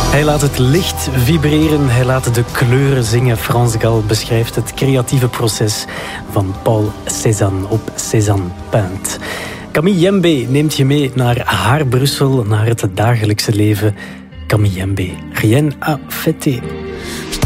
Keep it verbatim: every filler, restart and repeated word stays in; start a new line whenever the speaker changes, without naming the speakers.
Hij laat het licht vibreren, hij laat de kleuren zingen. Frans Gal beschrijft het creatieve proces van Paul Cézanne op Cézanne Peint. Camille Jembe neemt je mee naar haar Brussel, naar het dagelijkse leven. Camille Jembe, rien à fêter.